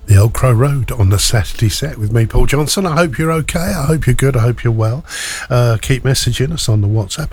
The Old Crow Road on the Saturday set with me, Paul Johnson. I hope you're okay. I hope you're good. I hope you're well. Keep messaging us on the WhatsApp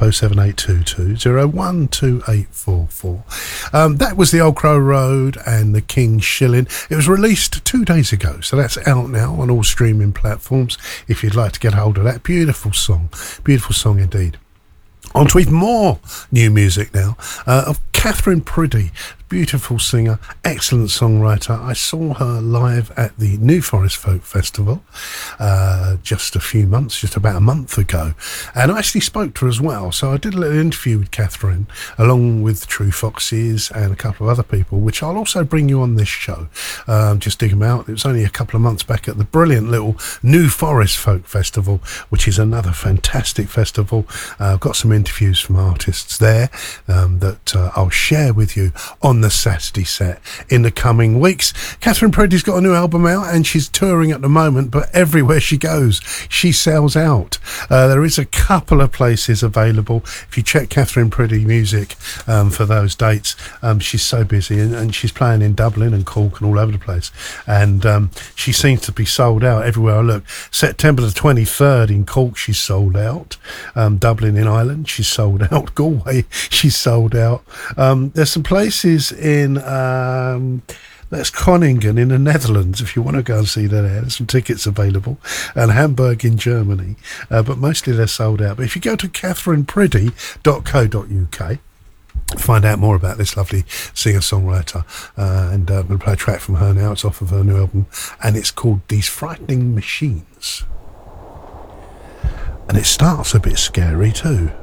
07822 That was the Old Crow Road and the King Shilling. It was released 2 days ago, so that's out now on all streaming platforms if you'd like to get hold of that. Beautiful song indeed. On to even more new music now of Catherine Priddy, beautiful singer, excellent songwriter. I saw her live at the New Forest Folk Festival just about a month ago, and I actually spoke to her as well. So I did a little interview with Catherine along with True Foxes and a couple of other people, which I'll also bring you on this show. Just dig them out. It was only a couple of months back at the brilliant little New Forest Folk Festival, which is another fantastic festival. I've got some interviews from artists there that I'll share with you on the Saturday set in the coming weeks. Catherine Priddy's got a new album out and she's touring at the moment, but everywhere she goes she sells out. There is a couple of places available if you check Catherine Priddy music for those dates. She's so busy and she's playing in Dublin and Cork and all over the place, and she seems to be sold out everywhere I look. September the 23rd in Cork she's sold out, Dublin in Ireland she's sold out, Galway she's sold out. There's some places in that's Groningen in the Netherlands if you want to go and see that. There's some tickets available, and Hamburg in Germany, but mostly they're sold out. But if you go to catherinepriddy.co.uk, find out more about this lovely singer-songwriter, and I'm going to play a track from her now. It's off of her new album and it's called These Frightening Machines, and it starts a bit scary too.